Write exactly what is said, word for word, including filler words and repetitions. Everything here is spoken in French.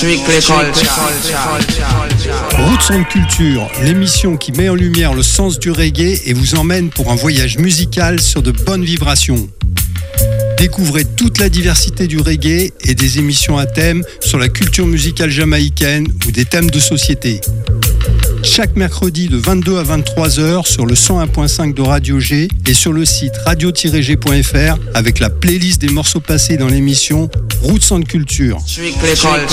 Strictly culture. Roots and Culture, l'émission qui met en lumière le sens du reggae et vous emmène pour un voyage musical sur de bonnes vibrations. Découvrez toute la diversité du reggae et des émissions à thème sur la culture musicale jamaïcaine ou des thèmes de société. Chaque mercredi de vingt-deux à vingt-trois heures sur le cent un virgule cinq de Radio G et sur le site radio tiret g point f r avec la playlist des morceaux passés dans l'émission Roots and Culture. Strictly culture.